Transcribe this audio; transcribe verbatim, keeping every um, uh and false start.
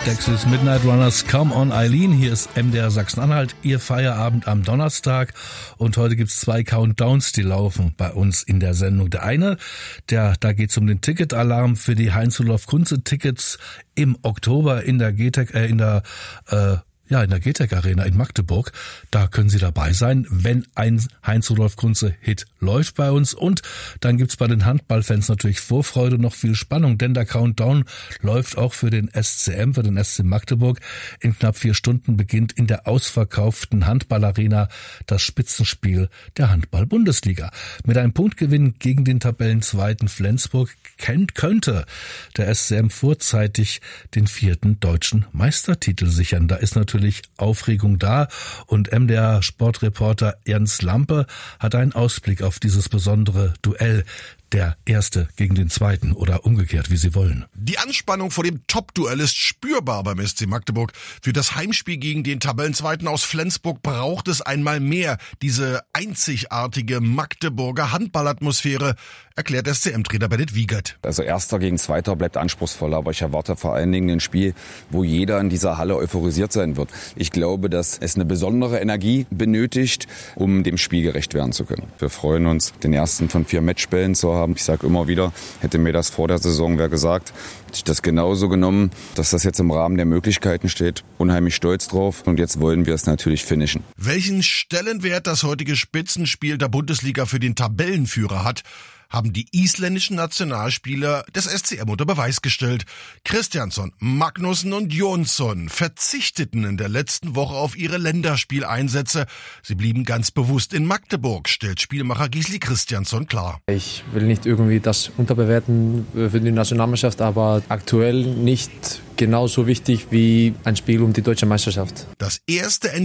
Dexys Midnight Runners, Come on Eileen, hier ist M D R Sachsen-Anhalt, Ihr Feierabend am Donnerstag und heute gibt's zwei Countdowns, die laufen bei uns in der Sendung. Der eine, der, da geht's um den Ticketalarm für die Heinz-Rudolf-Kunze-Tickets im Oktober in der G T E C, äh, in der, äh, Ja, in der G T E C Arena in Magdeburg. Da können Sie dabei sein, wenn ein Heinz-Rudolf-Kunze-Hit läuft bei uns. Und dann gibt's bei den Handballfans natürlich Vorfreude, noch viel Spannung, denn der Countdown läuft auch für den S C M, für den S C Magdeburg. In knapp vier Stunden beginnt in der ausverkauften Handballarena das Spitzenspiel der Handball-Bundesliga. Mit einem Punktgewinn gegen den Tabellenzweiten Flensburg kennt, könnte der S C M vorzeitig den vierten deutschen Meistertitel sichern. Da ist natürlich Aufregung da und M D R-Sportreporter Jens Lampe hat einen Ausblick auf dieses besondere Duell. Der Erste gegen den Zweiten oder umgekehrt, wie Sie wollen. Die Anspannung vor dem Top-Duell ist spürbar beim S C Magdeburg. Für das Heimspiel gegen den Tabellenzweiten aus Flensburg braucht es einmal mehr diese einzigartige Magdeburger Handballatmosphäre, erklärt S C M-Trainer Bennett Wiegert. Also Erster gegen Zweiter bleibt anspruchsvoll, aber ich erwarte vor allen Dingen ein Spiel, wo jeder in dieser Halle euphorisiert sein wird. Ich glaube, dass es eine besondere Energie benötigt, um dem Spiel gerecht werden zu können. Wir freuen uns, den ersten von vier Matchbällen zu haben. Ich sage immer wieder, hätte mir das vor der Saison wer gesagt, hätte ich das genauso genommen, dass das jetzt im Rahmen der Möglichkeiten steht. Unheimlich stolz drauf und jetzt wollen wir es natürlich finishen. Welchen Stellenwert das heutige Spitzenspiel der Bundesliga für den Tabellenführer hat, haben die isländischen Nationalspieler des S C M unter Beweis gestellt. Kristjansson, Magnusson und Jonsson verzichteten in der letzten Woche auf ihre Länderspieleinsätze. Sie blieben ganz bewusst in Magdeburg, stellt Spielmacher Gisli Kristjansson klar. Ich will nicht irgendwie das unterbewerten für die Nationalmannschaft, aber aktuell nicht genauso wichtig wie ein Spiel um die deutsche Meisterschaft. Das erste